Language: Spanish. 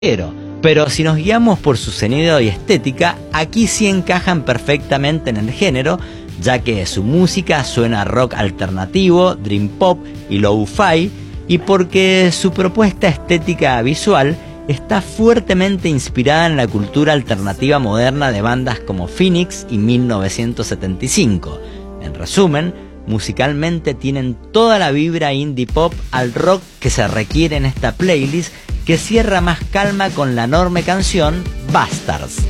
pero si nos guiamos por su sonido y estética, aquí sí encajan perfectamente en el género, ya que su música suena a rock alternativo, dream pop y lo-fi, y porque su propuesta estética visual está fuertemente inspirada en la cultura alternativa moderna de bandas como Phoenix y 1975. En resumen, musicalmente tienen toda la vibra indie pop al rock que se requiere en esta playlist, que cierra más calma con la enorme canción Bastards.